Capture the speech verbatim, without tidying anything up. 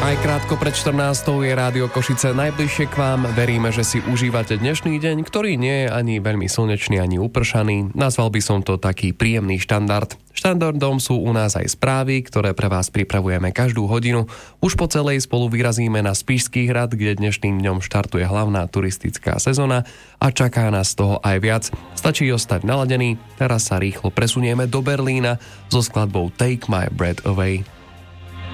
Aj krátko pred štrnástou je Rádio Košice najbližšie k vám. Veríme, že si užívate dnešný deň, ktorý nie je ani veľmi slnečný, ani upršaný. Nazval by som to taký príjemný štandard. Štandardom sú u nás aj správy, ktoré pre vás pripravujeme každú hodinu. Už po celej spolu vyrazíme na Spišský hrad, kde dnešným dňom štartuje hlavná turistická sezóna a čaká nás toho aj viac. Stačí ostať naladený, teraz sa rýchlo presunieme do Berlína so skladbou Take My Breath Away.